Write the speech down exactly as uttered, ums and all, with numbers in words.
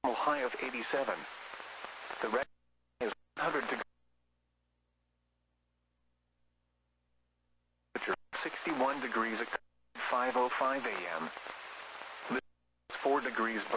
high of eighty-seven. The record is one hundred degrees. sixty-one degrees at five oh five a m four degrees